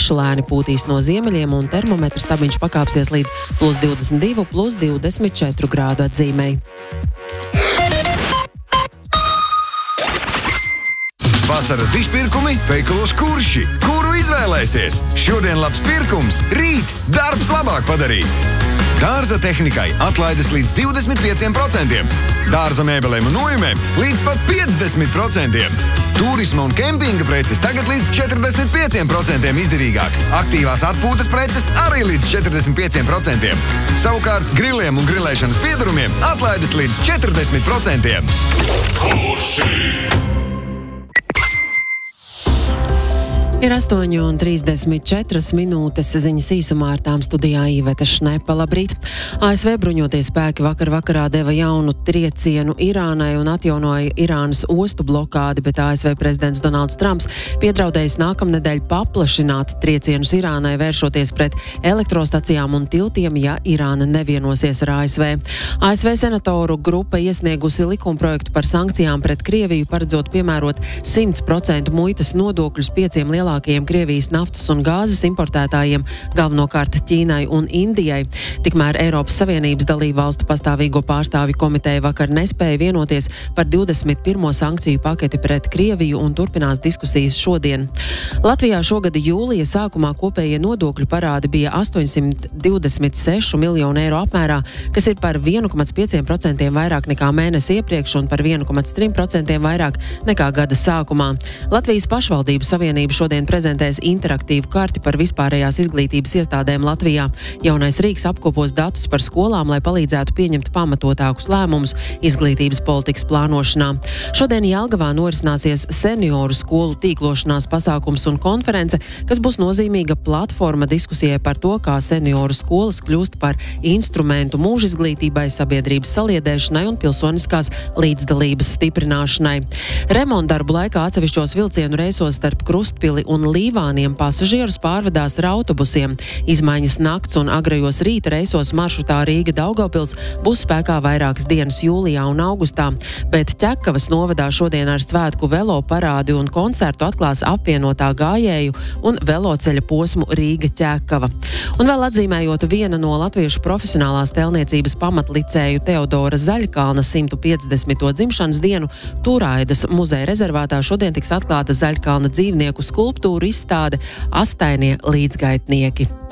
tukša, lēni pūtīs no ziemeļiem un termometra stabiņš pakāpsies līdz +22, +24 grādu atzīmei. Vasaras dižpirkumi veikalos Kurši. Kuru izvēlēsies? Šodien labs pirkums, rīt darbs labāk padarīts. Dārza tehnikai atlaides līdz 25%, dārza mēbelēm un nojumēm līdz pat 50%. Turisma un kempinga preces tagad līdz 45% izdevīgāk. Aktīvās atpūtas preces arī līdz 45%. Savukārt griliem un grilēšanas piedarumiem atlaides līdz 40%. Ir 8:34 minūtes, ziņas īsumā ar tām studijā Īveta Šnepa. Labrīt! ASV bruņotie spēki vakarā deva jaunu triecienu Irānai un atjaunoja Irānas ostu blokādi, bet ASV prezidents Donalds Trumps piedraudējis nākamnedēļ paplašināt triecienus Irānai, vēršoties pret elektrostacijām un tiltiem, ja Irāna nevienosies ar ASV. ASV senatoru grupa iesniegusi likumprojektu par sankcijām pret Krieviju, paredzot piemērot 100% muitas nodokļus 5 lielākajiem Krievijas naftas un gāzes importētājiem, galvenokārt Ķīnai un Indijai. Tikmēr Eiropas Savienības dalību valstu pastāvīgo pārstāvju komiteja vakar nespēja vienoties par 21. sankciju paketi pret Krieviju un turpinās diskusijas šodien. Latvijā šogada jūlija sākumā kopējie nodokļu parādi bija 826 miljonu eiro apmērā, kas ir par 1,5% vairāk nekā mēnesi iepriekš un par 1,3% vairāk nekā gada sākumā. Latvijas pašvaldību savienība šodien prezentēs interaktīvu karti par vispārējās izglītības iestādēm Latvijā. Jaunais rīks apkopos datus par skolām, lai palīdzētu pieņemt pamatotākus lēmumus izglītības politikas plānošanā. Šodien Jelgavā norisināsies senioru skolu tīklošanās pasākums un konference, kas būs nozīmīga platforma diskusijai par to, kā senioru skolas kļūst par instrumentu mūža izglītībai, sabiedrības saliedēšanai un pilsoniskās līdzdalības stiprināšanai. Remontdarbu laikā atsevišķos vilcienu reisos starp Krustpili un Līvāniem pasažierus pārvedās ar autobusiem. Izmaiņas nakts un agrajos rīta reisos maršrutā Rīga-Daugavpils būs spēkā vairākas dienas jūlijā un augustā, bet Ķekavas novadā šodien ar svētku velo parādi un koncertu atklās apvienotā gājēju un veloceļa posmu Rīga-Ķekava. Un vēl atzīmējot viena no latviešu profesionālās tēlniecības pamatlicēju Teodora Zaļkalna 150. dzimšanas dienu, Turaidas muzeja rezervātā šodien tiks atklāta Zaļkalna dzīvnieku skulptūru izstāde Astainie līdzgaitnieki.